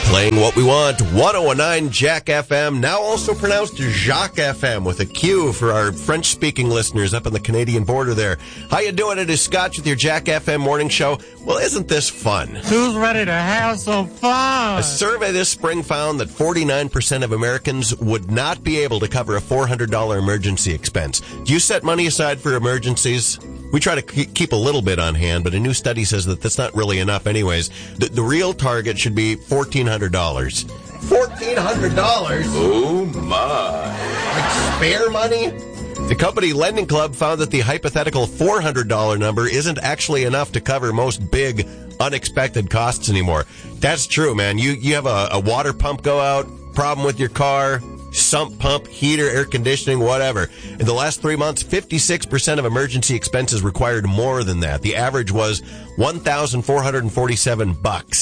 Playing what we want, 1019 Jack FM, now also pronounced Jacques FM with a Q for our French-speaking listeners up on the Canadian border there. How you doing? It is Scotch with your Jack FM morning show. Well, isn't this fun? Who's ready to have some fun? A survey this spring found that 49% of Americans would not be able to cover a $400 emergency expense. Do you set money aside for emergencies? We try to keep a little bit on hand, but a new study says that that's not really enough anyways. The real target should be $1,400. $1,400? Oh, my. Like spare money? The company Lending Club found that the hypothetical $400 number isn't actually enough to cover most big, unexpected costs anymore. That's true, man. You have a water pump go out, problem with your car, sump pump, heater, air conditioning, whatever. In the last 3 months, 56% of emergency expenses required more than that. The average was $1,447.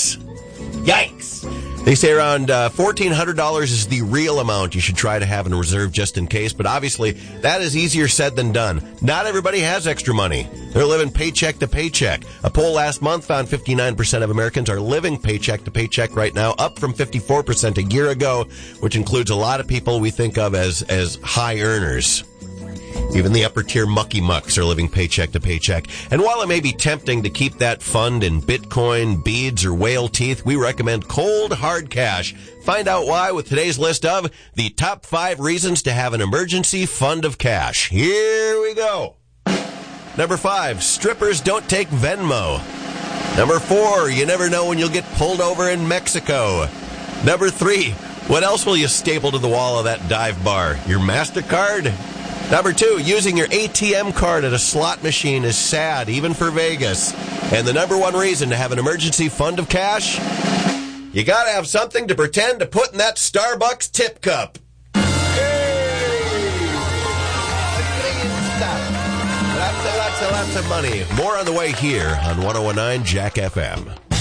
Yikes! They say around $1,400 is the real amount you should try to have in reserve just in case, but obviously that is easier said than done. Not everybody has extra money. They're living paycheck to paycheck. A poll last month found 59% of Americans are living paycheck to paycheck right now, up from 54% a year ago, which includes a lot of people we think of as high earners. Even the upper-tier mucky-mucks are living paycheck to paycheck. And while it may be tempting to keep that fund in Bitcoin, beads, or whale teeth, we recommend cold, hard cash. Find out why with today's list of the top 5 reasons to have an emergency fund of cash. Here we go. Number 5, strippers don't take Venmo. Number 4, you never know when you'll get pulled over in Mexico. Number 3, what else will you staple to the wall of that dive bar? Your MasterCard? Number 2, using your ATM card at a slot machine is sad, even for Vegas. And the number 1 reason to have an emergency fund of cash? You gotta have something to pretend to put in that Starbucks tip cup. Lots of money. More on the way here on 1019 Jack FM.